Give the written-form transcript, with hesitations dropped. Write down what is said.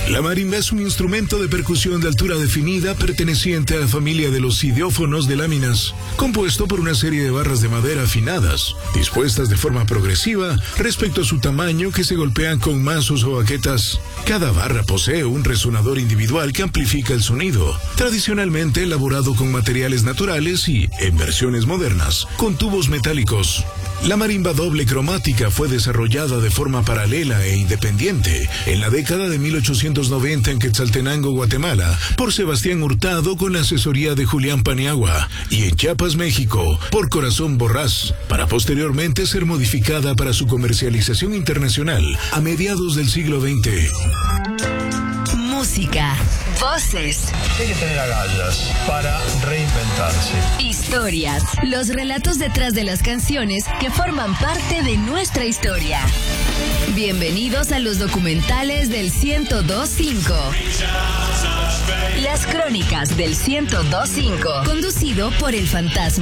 La marimba es un instrumento de percusión de altura definida perteneciente a la familia de los idiófonos de láminas, compuesto por una serie de barras de madera afinadas, dispuestas de forma progresiva respecto a su tamaño, que se golpean con mazos o baquetas. Cada barra posee un resonador individual que amplifica el sonido, tradicionalmente elaborado con materiales naturales y, en versiones modernas, con tubos metálicos. La marimba doble cromática fue desarrollada de forma paralela e independiente en la década de 1890 en Quetzaltenango, Guatemala, por Sebastián Hurtado con la asesoría de Julián Paniagua, y en Chiapas, México, por Corazón Borrás, para posteriormente ser modificada para su comercialización internacional a mediados del siglo XX. Música, voces. Hay que tener agallas para reinventarse. Historias, los relatos detrás de las canciones que forman parte de nuestra historia. Bienvenidos a los documentales del 102.5. Las crónicas del 102.5, conducido por el fantasma